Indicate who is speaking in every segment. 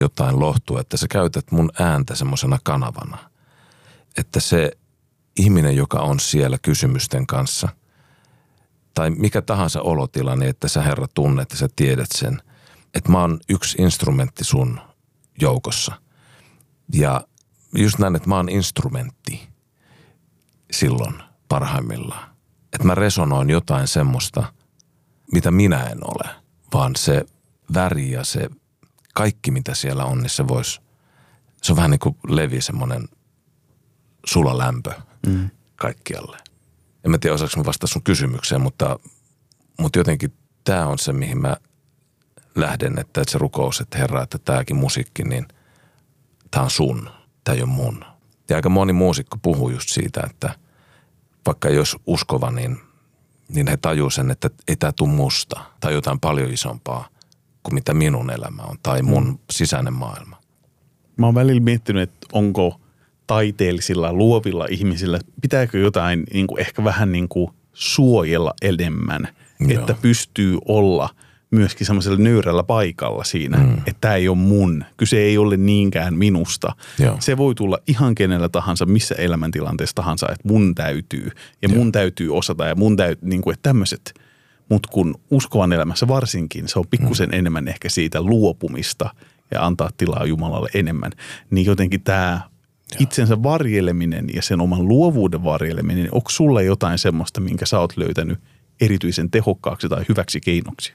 Speaker 1: jotain lohtua, että sä käytät mun ääntä semmoisena kanavana. Että se ihminen, joka on siellä kysymysten kanssa, tai mikä tahansa olotila, niin että sä Herra tunnet, että sä tiedät sen, että mä oon yksi instrumentti sun joukossa. Ja just näin, että mä oon instrumentti silloin parhaimmillaan. Että mä resonoin jotain semmoista, mitä minä en ole, vaan se väri ja se kaikki, mitä siellä on, niin se on vähän niin kuin levi semmoinen sulalämpö kaikkialle. En mä tiedä, osaanko mä vastata sun kysymykseen, mutta jotenkin tää on se, mihin mä lähden, että se rukous, että Herra, että tääkin musiikki, niin tää on sun, tää ei ole mun. Ja aika moni muusikko puhuu just siitä, että vaikka ei olisi uskova, niin he tajuu sen, että ei tää tule musta tai jotain paljon isompaa kuin mitä minun elämä on tai mun sisäinen maailma.
Speaker 2: Mä oon välillä miettinyt, että onko taiteellisilla, luovilla ihmisillä, pitääkö jotain niin kuin ehkä vähän niin kuin suojella enemmän, että pystyy olla myöskin semmoisella nöyrällä paikalla siinä, että tämä ei ole mun, kyse ei ole niinkään minusta.
Speaker 1: Joo.
Speaker 2: Se voi tulla ihan kenellä tahansa, missä elämäntilanteessa tahansa, että mun täytyy ja mun täytyy osata ja mun täytyy, niin kuin, että tämmöiset. Mutta kun uskovan elämässä varsinkin, se on pikkusen enemmän ehkä siitä luopumista ja antaa tilaa Jumalalle enemmän, niin jotenkin tämä itsensä varjeleminen ja sen oman luovuuden varjeleminen, onko sulle jotain semmoista, minkä sä oot löytänyt erityisen tehokkaaksi tai hyväksi keinoksi?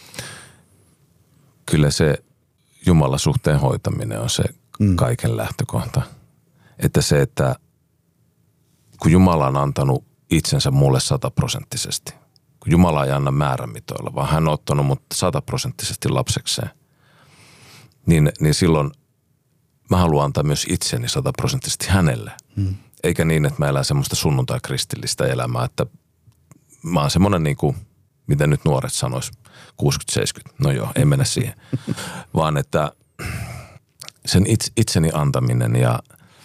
Speaker 1: Kyllä se Jumalan suhteen hoitaminen on se kaiken lähtökohta. Että se, että kun Jumala on antanut itsensä mulle 100%, kun Jumala ei anna määrämitoilla, vaan hän on ottanut mut 100% lapsekseen, niin silloin mä haluan antaa myös itseni 100% hänelle. Eikä niin, että mä elän semmoista sunnuntai-kristillistä elämää, että mä oon semmoinen niin kuin, mitä nyt nuoret sanois, 60-70, no joo, ei mennä siihen. Vaan että sen itseni antaminen ja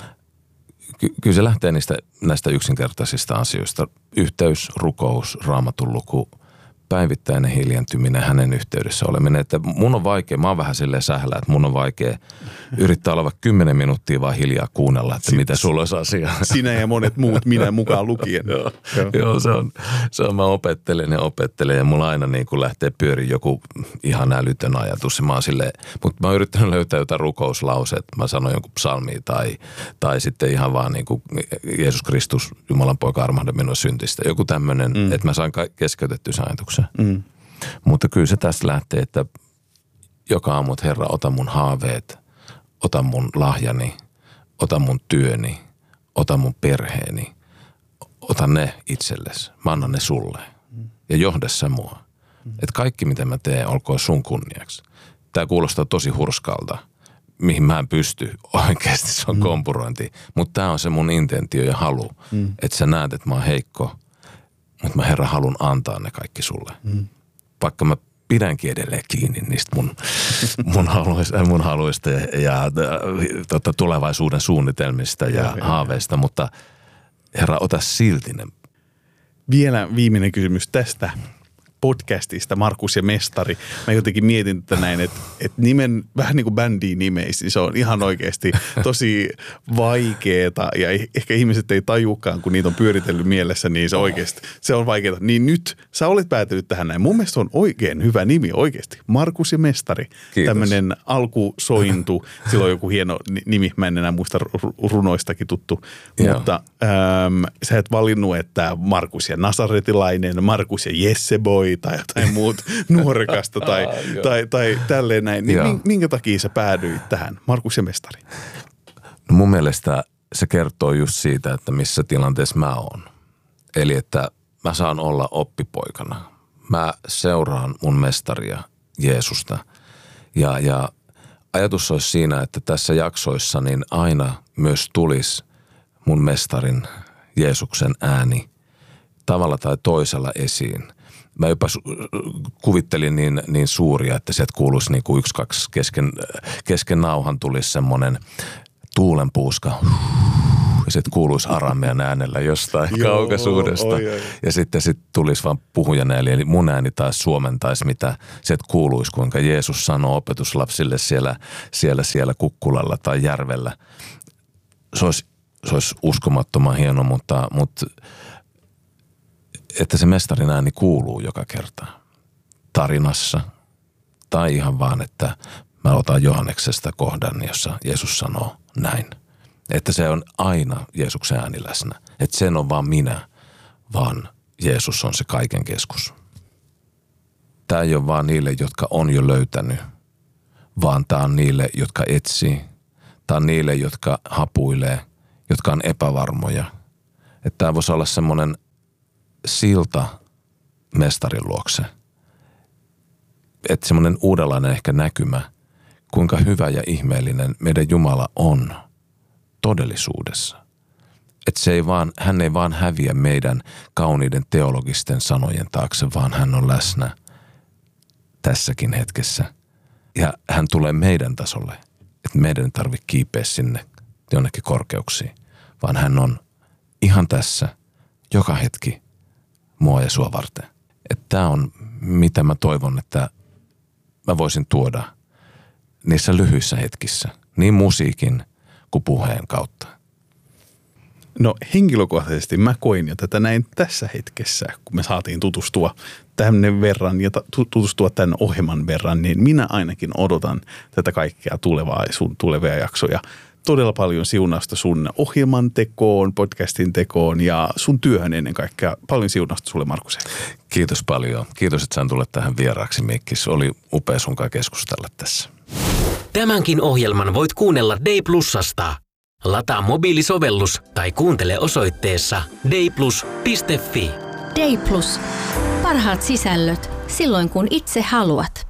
Speaker 1: kyllä se lähtee näistä yksinkertaisista asioista. Yhteys, rukous, raamatun luku, päivittäinen hiljentyminen, hänen yhteydessä oleminen. Että mun on vaikea, mä oon vähän silleen sählä, että mun on vaikea yrittää olla 10 minuuttia vaan hiljaa kuunnella, että mitä sulla olisi asiaa.
Speaker 2: Sinä ja monet muut, minä mukaan lukien.
Speaker 1: Joo, se on, mä opettelen ja mulla aina niin kuin lähtee pyöriin joku ihan älytön ajatus. Ja mä oon silleen, mutta mä oon yrittänyt löytää jotain rukouslauseet, mä sanon jonkun psalmia tai sitten ihan vaan niin kuin Jeesus Kristus, Jumalan poika, armahda minua syntistä. Joku tämmöinen, että mä saan keskeytettyä sen ajatuksen. Mutta kyllä se tästä lähtee, että joka aamu, että Herra, ota mun haaveet, ota mun lahjani, ota mun työni, ota mun perheeni, ota ne itsellesi, mä annan ne sulle ja johda sä mua. Että kaikki mitä mä teen, olkoon sun kunniaksi. Tää kuulostaa tosi hurskalta, mihin mä en pysty oikeasti, se on kompurointi, mutta tää on se mun intentio ja halu, että sä näet, että mä oon heikko, mutta mä Herra haluan antaa ne kaikki sulle. Vaikka mä pidänkin edelleen kiinni niistä mun haluista ja tulevaisuuden suunnitelmista ja haaveista, mutta Herra, ota silti ne.
Speaker 2: Vielä viimeinen kysymys tästä podcastista, Markus ja Mestari. Mä jotenkin mietin tätä näin, että nimen, vähän niin kuin bändiin nimeisi, niin se on ihan oikeasti tosi vaikeeta ja ehkä ihmiset ei tajukaan, kun niitä on pyöritellyt mielessä, niin se oikeasti, se on vaikeeta. Niin nyt sä olet päätynyt tähän näin. Mun mielestä se on oikein hyvä nimi oikeasti. Markus ja Mestari. Kiitos. Tämmöinen alkusointu. Sillä on joku hieno nimi, mä en enää muista runoistakin tuttu. Joo. Mutta sä et valinnut, että Markus ja Nasaretilainen, Markus ja Jesseboy, tai jotain muut nuorekasta tai tälleen näin. Niin minkä takia sä päädyit tähän, Markus ja Mestari?
Speaker 1: No mun mielestä se kertoo just siitä, että missä tilanteessa mä oon. Eli että mä saan olla oppipoikana. Mä seuraan mun mestaria Jeesusta. Ja ajatus olisi siinä, että tässä jaksoissa niin aina myös tulisi mun mestarin Jeesuksen ääni tavalla tai toisella esiin. Mä jopa kuvittelin niin suuria, että sieltä kuuluisi niin kuin 1-2 kesken nauhan tulisi semmoinen tuulenpuuska puhuisi, että kuuluisi aramean äänellä jostain kaukaisuudesta. Ja sitten tulisi vaan puhujan ääni, eli mun ääni taas suomentaisi, mitä sieltä kuuluisi, kuinka Jeesus sanoo opetuslapsille siellä Kukkulalla tai järvellä. Se olisi uskomattoman hieno, mutta että se mestarin ääni kuuluu joka kerta tarinassa tai ihan vaan, että mä otan Johanneksesta kohdan, jossa Jeesus sanoo näin. Että se on aina Jeesuksen ääni läsnä. Että sen on vaan minä, vaan Jeesus on se kaiken keskus. Tämä ei ole vaan niille, jotka on jo löytänyt, vaan tämä on niille, jotka etsii. Tämä on niille, jotka hapuilee, jotka on epävarmoja. Että tämä voisi olla semmoinen silta mestarin luokse. Että semmoinen uudenlainen ehkä näkymä, kuinka hyvä ja ihmeellinen meidän Jumala on todellisuudessa. Että hän ei vaan häviä meidän kauniiden teologisten sanojen taakse, vaan hän on läsnä tässäkin hetkessä. Ja hän tulee meidän tasolle, että meidän ei tarvitse kiipeä sinne jonnekin korkeuksiin, vaan hän on ihan tässä joka hetki mua ja sua varten. Että tämä on mitä mä toivon, että mä voisin tuoda niissä lyhyissä hetkissä, niin musiikin kuin puheen kautta.
Speaker 2: No henkilökohtaisesti mä koin jo tätä näin tässä hetkessä, kun me saatiin tutustua tänne verran ja tutustua tämän ohjelman verran, niin minä ainakin odotan tätä kaikkea tulevia jaksoja. Todella paljon siunausta sun ohjelman tekoon, podcastin tekoon ja sun työhön ennen kaikkea. Paljon siunausta sulle, Markus.
Speaker 1: Kiitos paljon. Kiitos, että sain tulla tähän vieraaksi, Mikkis. Oli upea sunkaan keskustella tässä.
Speaker 3: Tämänkin ohjelman voit kuunnella Day Plusasta. Lataa mobiilisovellus tai kuuntele osoitteessa dayplus.fi.
Speaker 4: Day Plus. Parhaat sisällöt silloin kun itse haluat.